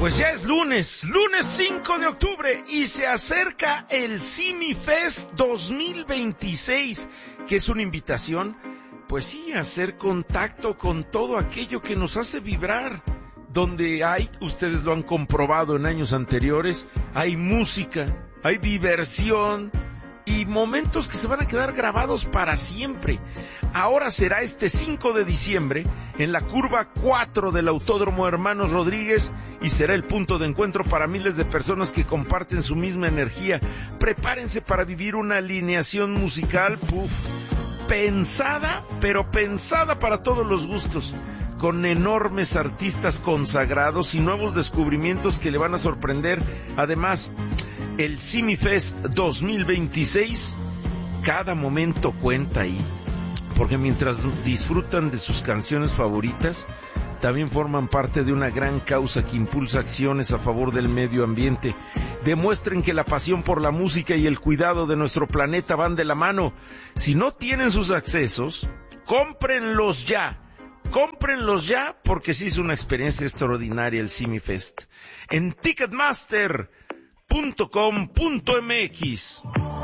Pues ya es lunes 5 de octubre y se acerca el CIMIFest 2026, que es una invitación, pues sí, a hacer contacto con todo aquello que nos hace vibrar, donde hay, ustedes lo han comprobado en años anteriores, hay música, hay diversión y momentos que se van a quedar grabados para siempre. Ahora será este 5 de diciembre en la curva 4 del Autódromo Hermanos Rodríguez y será el punto de encuentro para miles de personas que comparten su misma energía. Prepárense para vivir una alineación musical, pensada, pero pensada para todos los gustos, con enormes artistas consagrados y nuevos descubrimientos que le van a sorprender. Además, el CIMIFest 2026, cada momento cuenta ahí, porque mientras disfrutan de sus canciones favoritas, también forman parte de una gran causa que impulsa acciones a favor del medio ambiente. Demuestren que la pasión por la música y el cuidado de nuestro planeta van de la mano. Si no tienen sus accesos, cómprenlos ya. Cómprenlos ya, porque sí es una experiencia extraordinaria el CIMIFest. En Ticketmaster.com.mx